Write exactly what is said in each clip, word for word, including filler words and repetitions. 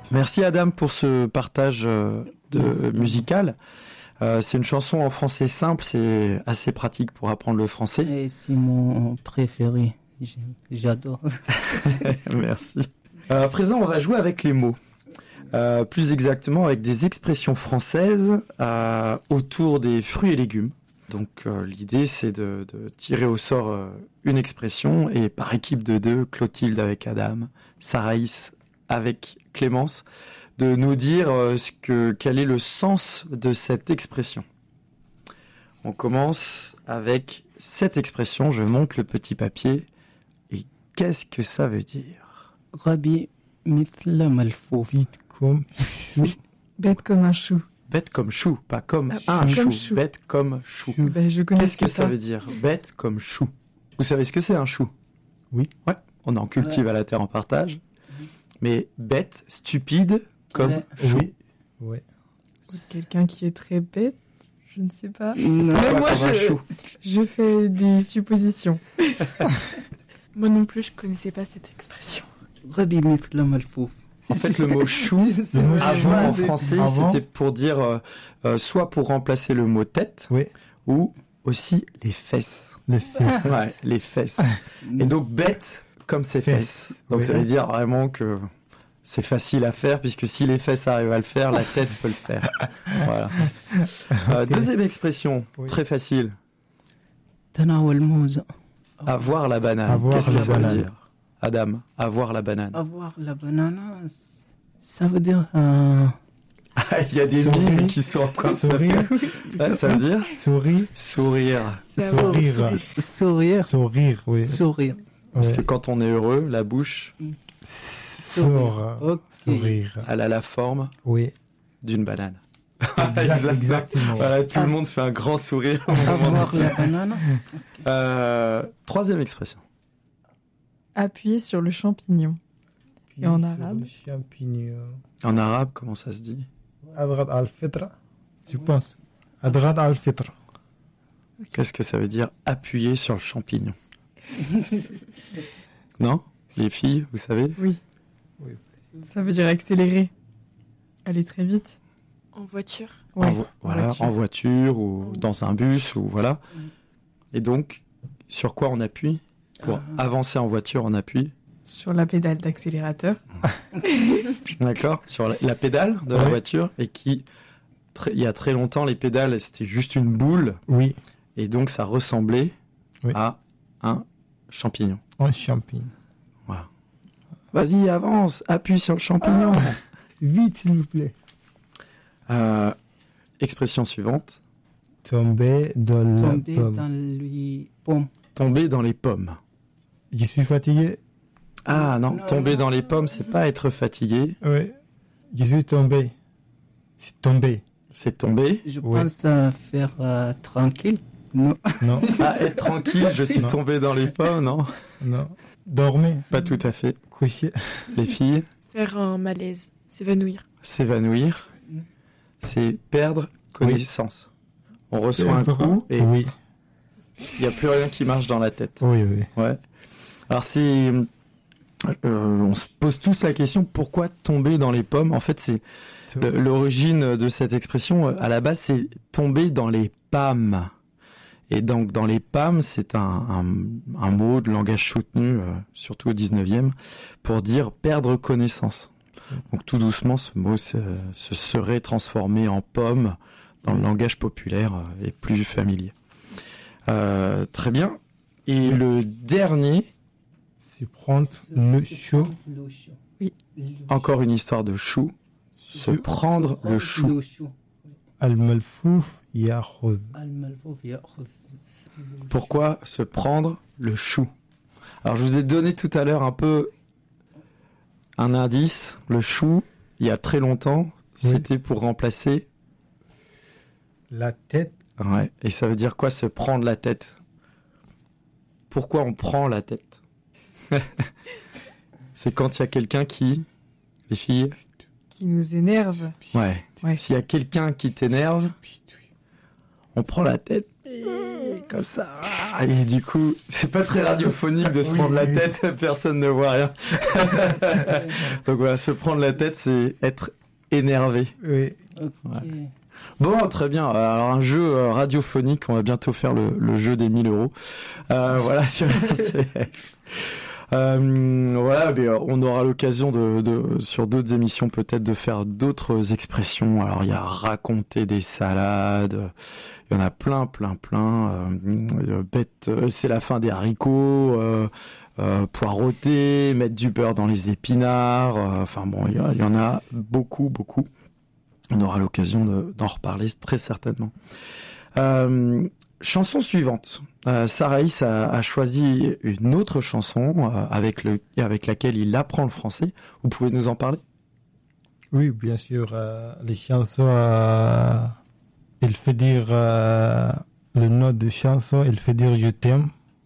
Merci Adam pour ce partage euh, de, euh, musical. Euh, c'est une chanson en français simple, c'est assez pratique pour apprendre le français. Et c'est mon préféré, j'adore. Merci. Euh, à présent, on va jouer avec les mots. Euh, plus exactement avec des expressions françaises euh, autour des fruits et légumes. Donc euh, l'idée c'est de, de tirer au sort euh, une expression et par équipe de deux, Clotilde avec Adam, Saraïs avec Clémence, de nous dire euh, ce que, quel est le sens de cette expression. On commence avec cette expression, je monte le petit papier, et qu'est-ce que ça veut dire? Rabbi mitla malfouf. Vite comme chou. Bête comme un chou. Bête comme chou, pas comme Ah, un comme chou. chou. Bête comme chou. Ben, je connais Qu'est-ce que ça pas. veut dire? Bête comme chou. Vous savez ce que c'est un chou? Oui. Ouais, on en cultive Ouais. à la terre en partage. Mais bête, stupide, comme Ouais. chou. Oui. Ouais. Quelqu'un qui est très bête, je ne sais pas. Non. Mais Pas moi, comme un je, chou. je fais des suppositions. Moi non plus, je connaissais pas cette expression. Rabbi mitla malfouf. En fait, le mot chou, Le mot avant en chou, français, avant. c'était pour dire, euh, euh, soit pour remplacer le mot tête, Oui. ou aussi les fesses. Les fesses. Ouais, les fesses. Et donc bête comme ses fesses. Fesses. Donc Oui. ça veut dire vraiment que c'est facile à faire, puisque si les fesses arrivent à le faire, la tête peut le faire. Voilà. Euh, Ok. Deuxième expression, Oui. très facile. Tanawal mouza. Avoir la banane. Avoir Qu'est-ce que la ça veut banane. dire? Adam, avoir la banane. Avoir la banane, ça veut dire euh, Il y a des Sourire. mimes qui sont en train de se Sourire. faire. Ouais, ça veut dire Souris. sourire. Sourire. sourire. Sourire, oui. Sourire. Parce Ouais. que quand on est heureux, la bouche, Sourire. Ok. Sourire. elle a la forme Oui. d'une banane. Exact- exactement. Voilà, tout le monde fait un grand sourire au moment Avoir de- la banane. Euh, troisième expression. Appuyer sur le champignon. Et en arabe? Champignon. En arabe, comment ça se dit? Adrat al-fitra. Tu penses? Adrat al-fitra. Qu'est-ce que ça veut dire appuyer sur le champignon? Non? Les filles, vous savez? Oui. Oui. Ça veut dire accélérer. Aller très vite. En voiture. Ouais. En vo- voilà, voiture. en voiture ou dans un bus ou voilà. Et donc, sur quoi on appuie? Pour Ah. avancer en voiture, on appuie. Sur la pédale d'accélérateur. D'accord? Sur la, la pédale de la Ouais. voiture et qui, très- il y a très longtemps, les pédales, c'était juste une boule Oui. et donc ça ressemblait Oui. à un champignon. Un champignon. Vas-y, avance, appuie sur le champignon. Vite, s'il vous plaît. Euh, expression suivante. Tomber dans la Tomber pomme. dans les pommes. Tomber dans les pommes. Je suis fatigué. Ah non, Non, tomber non. dans les pommes, c'est pas être fatigué, Oui. Je suis tombé. C'est tombé. c'est tomber. Je Ouais. pense à faire euh, tranquille. Non. Non. Ah, être tranquille, je suis Non. tombé dans les pommes, non? Non. Dormir. Pas tout à fait. Coucher. Les filles, Faire un malaise. S'évanouir. s'évanouir, c'est perdre connaissance. On reçoit un coup et Oui. il n'y a plus rien qui marche dans la tête. Oui, oui. Ouais. Alors c'est, euh, on se pose tous la question pourquoi tomber dans les pommes. En fait, c'est le- l'origine de cette expression. euh, À la base, c'est tomber dans les pommes. Et donc dans les pommes, c'est un, un, un mot de langage soutenu, euh, surtout au dix-neuvième, pour dire perdre connaissance. Donc tout doucement, ce mot se, se serait transformé en pomme dans le langage populaire euh, et plus familier. Euh, très bien. Et le dernier, C'est prendre le chaud. Le chaud. Oui. encore une histoire de chou, se prendre le chou. Le chou. Al-malfouf yakhud. Al-malfouf ya'khudh. Pourquoi se prendre le chou? Alors je vous ai donné tout à l'heure un peu un indice. Le chou, il y a très longtemps, Oui. c'était pour remplacer. La tête. Ouais. Et ça veut dire quoi se prendre la tête? Pourquoi on prend la tête? C'est quand il y a quelqu'un qui, les filles, Qui nous énerve. ouais. Ouais. S'il y a quelqu'un qui t'énerve, on prend la tête Et comme ça. Ah, et du coup, c'est pas très radiophonique de se Oui, prendre la oui. tête, personne ne voit rien. Donc voilà, se prendre la tête, c'est être énervé. Oui. Ok. Bon, très bien. Alors un jeu euh, radiophonique, on va bientôt faire le, le jeu des mille euros. Euh, voilà sur R C F. Euh, voilà, mais euh, on aura l'occasion de, de sur d'autres émissions peut-être de faire d'autres expressions. Alors il y a raconter des salades, il y en a plein, plein, plein. Euh, bête, euh, c'est la fin des haricots. Euh, euh, poireauter, mettre du beurre dans les épinards. Euh, enfin bon, il y, a- il y en a beaucoup, beaucoup. On aura l'occasion de- d'en reparler très certainement. Euh, chanson suivante. Euh, Saraïs a, a choisi une autre chanson euh, avec, le, avec laquelle il apprend le français. Vous pouvez nous en parler? Oui, bien sûr. euh, les chansons, euh, il fait dire euh, le nom de chanson, il fait dire je t'aime.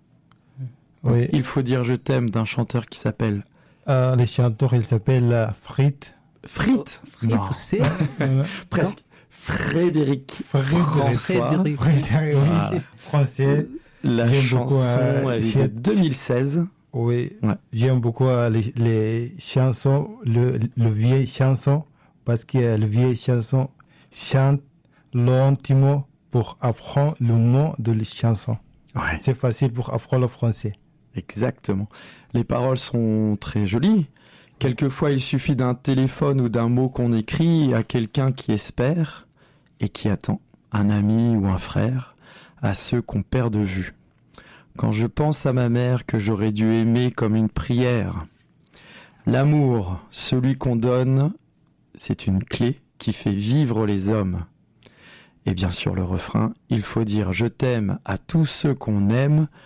Oui. Il faut dire je t'aime d'un chanteur qui s'appelle Euh, les chanteurs, il s'appelle euh, Frit. Frit. Frit, Non, c'est Euh, presque. Frédéric Frédéric. François. Frédéric. Frédéric, oui. Voilà. Français. La J'aime chanson, beaucoup, euh, elle est de j'ai- deux mille seize. Oui. Ouais. J'aime beaucoup euh, les, les chansons, le, le vieil chanson, parce que le vieil chanson chante lentement pour apprendre le mot de les chansons. Ouais. C'est facile pour apprendre le français. Exactement. Les paroles sont très jolies. Quelquefois, il suffit d'un téléphone ou d'un mot qu'on écrit à quelqu'un qui espère et qui attend, un ami ou un frère, à ceux qu'on perd de vue. Quand je pense à ma mère que j'aurais dû aimer comme une prière, l'amour, celui qu'on donne, c'est une clé qui fait vivre les hommes. Et bien sûr, le refrain, il faut dire je t'aime à tous ceux qu'on aime,